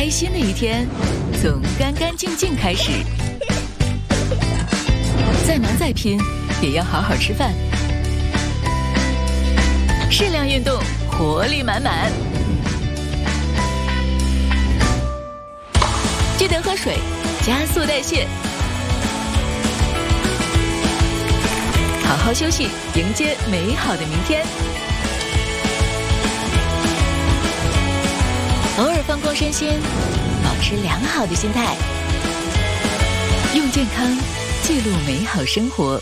开心的一天从干干净净开始，再忙再拼也要好好吃饭，适量运动，活力满满。记得喝水，加速代谢。好好休息，迎接美好的明天。偶尔放空身心，保持良好的心态，用健康记录美好生活。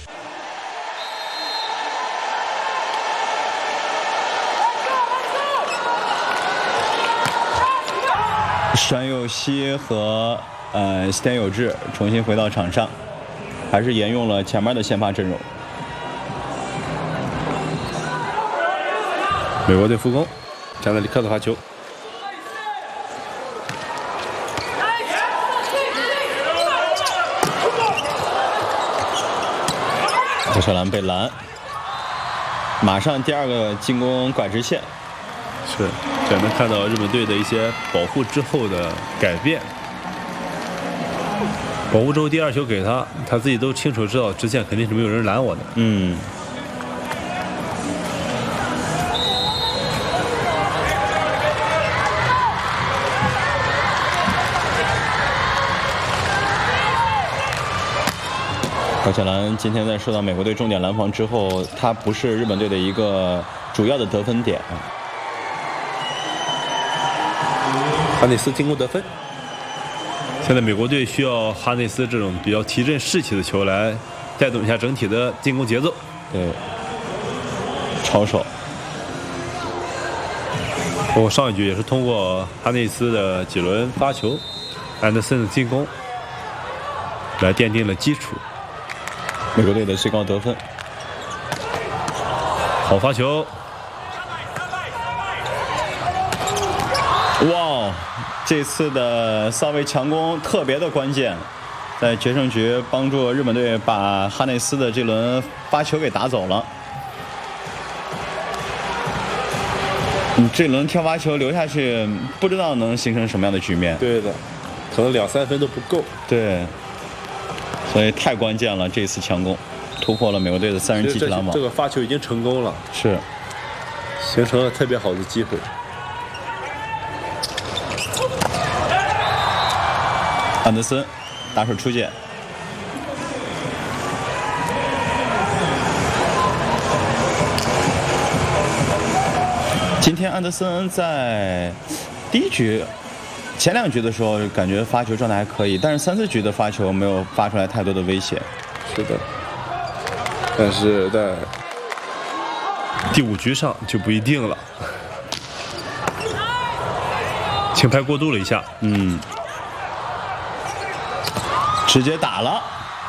山佑希和西田有志重新回到场上，还是沿用了前面的先发阵容。 美国队复攻，加纳里克的发球。 这小篮被拦，马上第二个进攻拐直线。 是，这能看到日本队的一些保护之后的改变。保护之后第二球给他，他自己都清楚知道直线肯定是没有人拦我的。 高桥兰今天在受到美国队重点拦防之后，他不是日本队的一个主要的得分点。 哈内斯进攻得分。现在美国队需要哈内斯这种比较提振士气的球来带动一下整体的进攻节奏。 对，抄手。 上一局也是通过哈内斯的几轮发球，安德森的进攻来奠定了基础。 美国队的最高得分。 好发球。 哇，这次的萨维强攻特别的关键，在决胜局帮助日本队把哈内斯的这轮发球给打走了。这轮跳发球留下去，不知道能形成什么样的局面。 对的，可能2-3分都不够。 对，所以太关键了，这次强攻突破了美国队的3人集体拦网。 这个发球已经成功了， 是形成了特别好的机会。 安德森打手出界，今天安德森在第一局前2局的时候感觉发球状态还可以，但是3、4局的发球没有发出来太多的威胁。 是的，但是在第5局上就不一定了。轻拍过度了一下， 直接打了。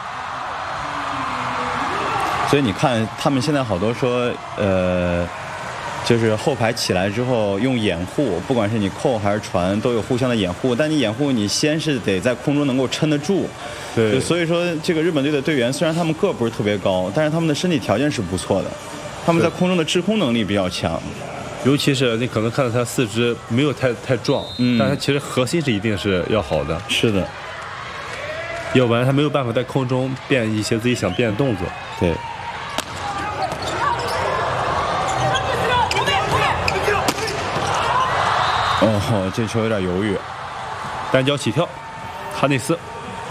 所以你看他们现在好多说就是后排起来之后用掩护，不管是你扣还是传都有互相的掩护，但你掩护你先是得在空中能够撑得住。 对， 所以说这个日本队的队员虽然他们个不是特别高，但是他们的身体条件是不错的，他们在空中的制空能力比较强。 尤其是你可能看到他四肢没有太壮，但他其实核心是一定是要好的。 是的， 要不然他没有办法在空中变一些自己想变的动作。 对。哦，这球有点犹豫。 单脚起跳，哈内斯，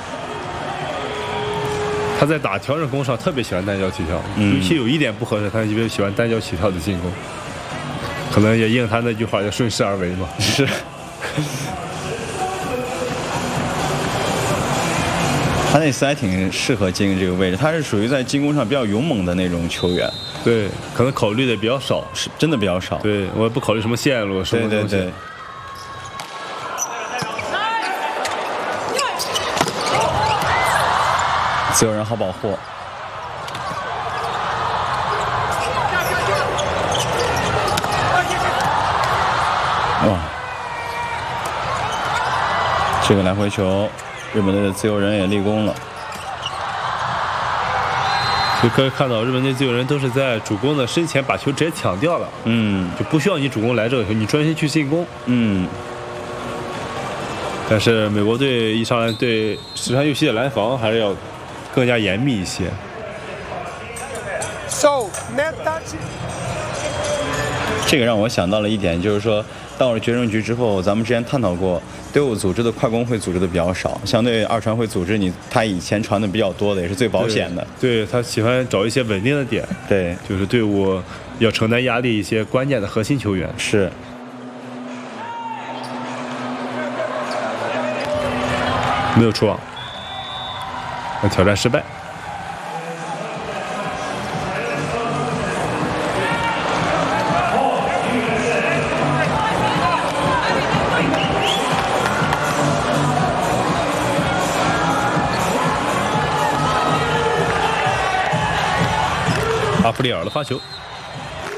他在打调整攻上特别喜欢单脚起跳，尤其有一点不合适，他特别喜欢单脚起跳的进攻。可能也应他那句话叫顺势而为嘛。 是。哈内斯还挺适合进这个位置，他是属于在进攻上比较勇猛的那种球员。 对，可能考虑的比较少， 是真的比较少。 对，我也不考虑什么线路，什么东西。 对。自由人好保护。哇，这个来回球，日本队的自由人也立功了。 就可以看到日本队自由人都是在主攻的身前把球直接抢掉了，就不需要你主攻来这个球，你专心去进攻。 但是美国队一上来对石川佑希的拦防还是要更加严密一些。 这个让我想到了一点，就是说到了决胜局之后，咱们之前探讨过，队伍组织的快攻会组织的比较少，相对二传会组织他以前传的比较多的，也是最保险的。 对，他喜欢找一些稳定的点， 对， 就是队伍要承担压力一些关键的核心球员。 是。 没有出网，挑战失败。阿普里尔的发球。